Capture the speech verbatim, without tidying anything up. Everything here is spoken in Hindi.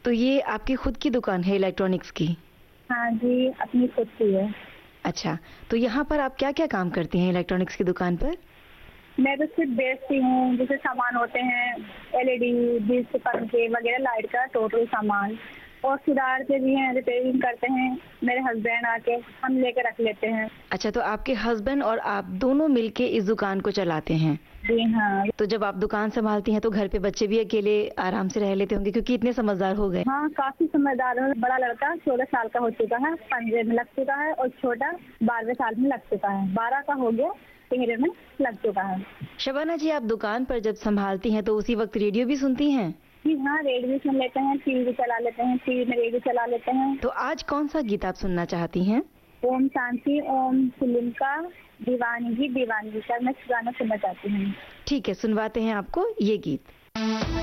तो ये आपकी खुद की दुकान है इलेक्ट्रॉनिक्स की? हाँ जी, अपनी खुद की है। अच्छा, तो यहाँ पर आप क्या क्या काम करती हैं इलेक्ट्रॉनिक्स की दुकान पर? मैं तो सिर्फ बेचती हूँ, जैसे सामान होते हैं एलईडी, डिश, पंखे वगैरह, लाइट का टोटल सामान, और सुधारते भी हैं, रिपेयरिंग करते हैं मेरे हस्बैंड आके, हम लेके रख लेते हैं। अच्छा, तो आपके हस्बैंड और आप दोनों मिलके इस दुकान को चलाते हैं? जी हाँ। तो जब आप दुकान संभालती हैं तो घर पे बच्चे भी अकेले आराम से रह लेते होंगे क्योंकि इतने समझदार हो गए? हाँ, काफी समझदार है। बड़ा लड़का चौदह साल का हो चुका है, पंद्रह में लग चुका है, और छोटा बारहवें साल में लग चुका है, बारह का हो गया, तेरह में लग चुका है। शबाना जी, आप दुकान पर जब संभालती हैं तो उसी वक्त रेडियो भी सुनती हैं? जी हाँ, रेडियो सुन लेते हैं, टीवी भी चला लेते हैं, टीवी में रेडियो चला लेते हैं। तो आज कौन सा गीत आप सुनना चाहती हैं? ओम शांति ओम फिल्म का दीवानगी दीवानगी का मैं गाना सुनना चाहती हूँ। ठीक है, सुनवाते हैं आपको ये गीत।